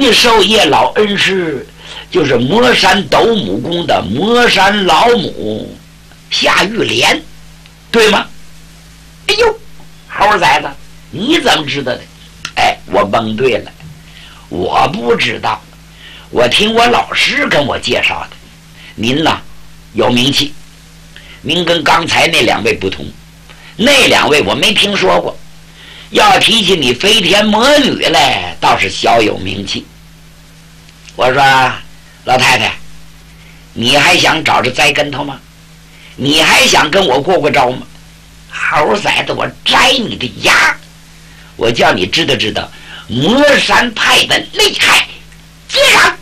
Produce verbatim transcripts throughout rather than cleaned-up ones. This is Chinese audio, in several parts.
的授业老恩师就是磨山斗母宫的磨山老母夏玉莲，对吗？哎呦，猴崽子，你怎么知道的？哎，我蒙对了，我不知道，我听我老师跟我介绍的。您呐有名气，您跟刚才那两位不同，那两位我没听说过。要提起你飞天魔女来，倒是小有名气。我说老太太，你还想找着栽跟头吗？你还想跟我过过招吗？猴崽子，我摘你的牙！我叫你知道知道魔山派的厉害。接上！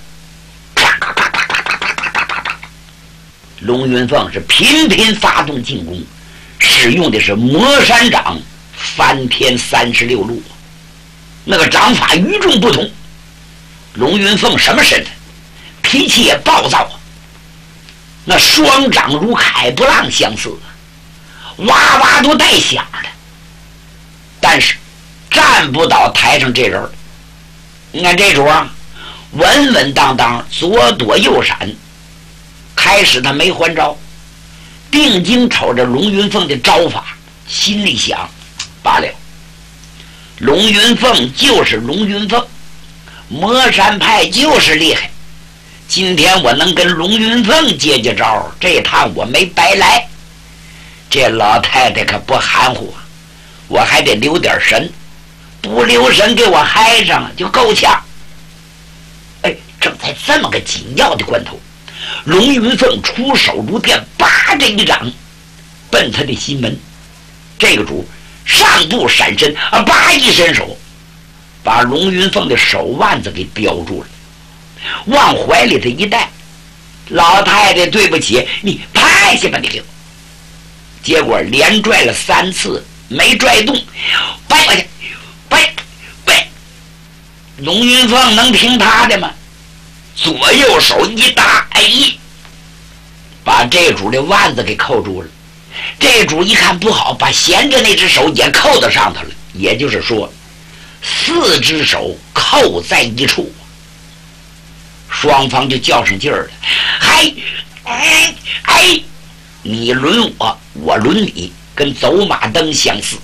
龙云凤是频频发动进攻，使用的是魔山掌翻天三十六路，那个掌法与众不同。龙云凤什么身份？脾气也暴躁，那双掌如海波浪相似，哇哇都带响的，但是站不倒台上这人。你看这主啊，稳稳当当，左躲右闪。开始他没还招，定睛瞅着龙云凤的招法，心里想罢了，龙云凤就是龙云凤，魔山派就是厉害，今天我能跟龙云凤接接招，这趟我没白来。这老太太可不含糊，我还得留点神，不留神给我嗨上了就够呛。哎，正在这么个紧要的关头，龙云凤出手如电，叭这一掌奔他的心门。这个主上步闪身啊，叭一伸手把龙云凤的手腕子给叼住了，往怀里头一带。老太太对不起，你拍下吧你溜。结果连拽了三次没拽动，掰过去掰掰。龙云凤能听他的吗？左右手一搭，哎，把这主的腕子给扣住了。这主一看不好，把闲着那只手也扣到上头了，也就是说四只手扣在一处，双方就较上劲儿了。嗨，哎哎，你轮我，我轮你，跟走马灯相似。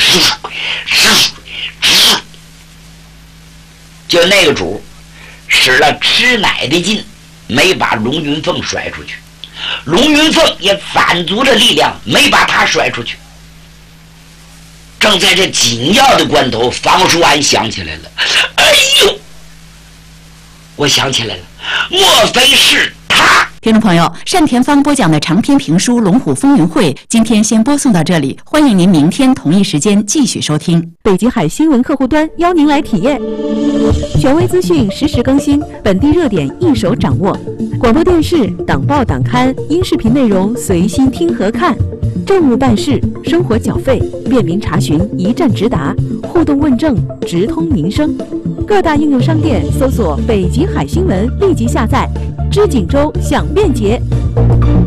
就那个主使了吃奶的劲，没把龙云凤甩出去，龙云凤也反足了力量，没把他甩出去。正在这紧要的关头，房叔安想起来了，哎呦，我想起来了，莫非是他？ 听众朋友，单田芳播讲的长篇评书《龙虎风云会》今天先播送到这里，欢迎您明天同一时间继续收听。 北极海新闻客户端邀您来体验，权威资讯实时更新，本地热点一手掌握，广播电视、党报党刊、音视频内容随心听和看，政务办事、生活缴费便民查询，一站直达，互动问政，直通民生。各大应用商店搜索北极海新闻，立即下载。知锦州享便捷。